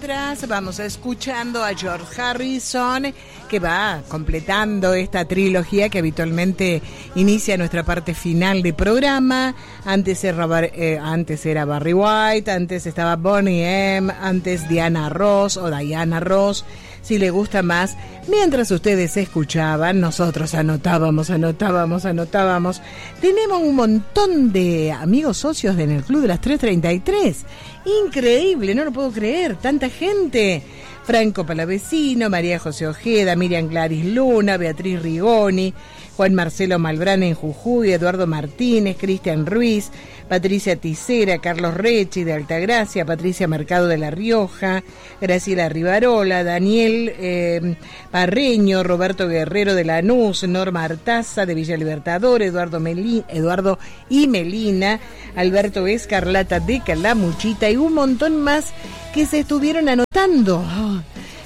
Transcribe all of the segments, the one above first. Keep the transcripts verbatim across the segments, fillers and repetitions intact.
mientras vamos escuchando a George Harrison, que va completando esta trilogía que habitualmente inicia nuestra parte final de programa. Antes era, eh, antes era Barry White, antes estaba Bonnie M, antes Diana Ross o Diana Ross, si le gusta más. Mientras ustedes escuchaban, nosotros anotábamos, anotábamos, anotábamos. Tenemos un montón de amigos socios en el Club de las tres treinta y tres. Increíble, no lo puedo creer, tanta gente. Franco Palavecino, María José Ojeda, Miriam Gladys Luna, Beatriz Rigoni, Juan Marcelo Malbrán en Jujuy, Eduardo Martínez, Cristian Ruiz, Patricia Ticera, Carlos Rechi de Altagracia, Patricia Mercado de La Rioja, Graciela Rivarola, Daniel eh, Parreño, Roberto Guerrero de Lanús, Norma Artaza de Villa Libertador, Eduardo, Meli, Eduardo y Melina, Alberto Escarlata de Calamuchita y un montón más que se estuvieron anotando. Oh,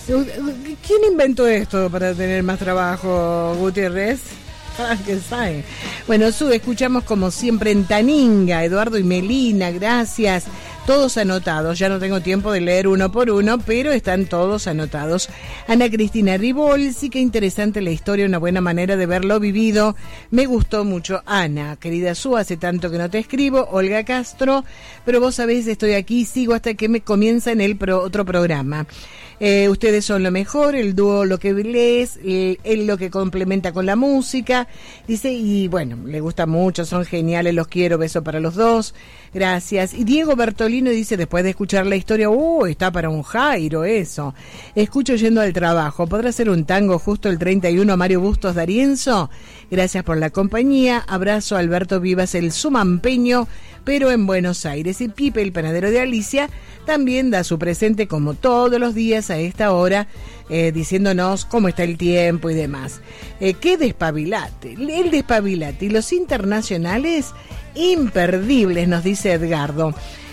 ¿quién inventó esto para tener más trabajo, Gutiérrez? Frankenstein. Bueno, Su, escuchamos como siempre en Taninga, Eduardo y Melina, gracias. Todos anotados, ya no tengo tiempo de leer uno por uno, pero están todos anotados. Ana Cristina Ribol, sí que interesante la historia, una buena manera de verlo vivido. Me gustó mucho. Ana, querida Su, hace tanto que no te escribo. Olga Castro, pero vos sabés, estoy aquí, sigo hasta que me comienza en el pro, otro programa. Eh, ustedes son lo mejor, el dúo lo que lees, él, él lo que complementa con la música, dice, y bueno, le gusta mucho, son geniales, los quiero, beso para los dos, gracias. Y Diego Bertolino dice, después de escuchar la historia, uh, está para un Jairo eso, escucho yendo al trabajo, ¿podrá ser un tango justo el treinta y uno a Mario Bustos D'Arienzo? Gracias por la compañía, abrazo a Alberto Vivas, el sumampeño, pero en Buenos Aires. Y Pipe, el panadero de Alicia, también da su presente como todos los días a esta hora, eh, diciéndonos cómo está el tiempo y demás. Eh, ¡Qué despabilate! El despabilate y los internacionales imperdibles, nos dice Edgardo.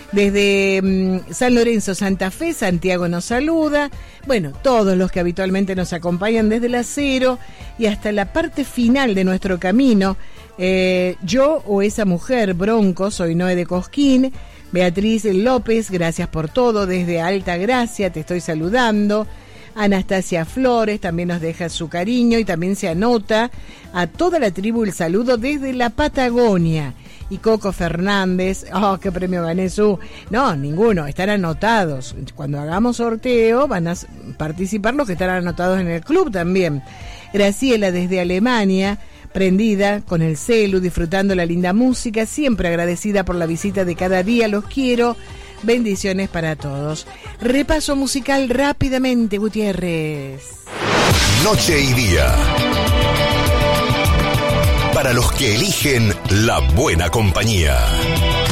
Desde mmm, San Lorenzo, Santa Fe, Santiago nos saluda. Bueno, todos los que habitualmente nos acompañan desde el acero y hasta la parte final de nuestro camino. Eh, yo o esa mujer, Bronco, soy Noé de Cosquín. Beatriz López, gracias por todo. Desde Alta Gracia te estoy saludando. Anastasia Flores también nos deja su cariño y también se anota a toda la tribu el saludo desde la Patagonia. Y Coco Fernández, oh, qué premio gané, Su. No, ninguno, están anotados. Cuando hagamos sorteo van a participar los que están anotados en el club también. Graciela desde Alemania, prendida con el celu, disfrutando la linda música, siempre agradecida por la visita de cada día, los quiero. Bendiciones para todos. Repaso musical rápidamente, Gutiérrez. Noche y día. Para los que eligen la buena compañía.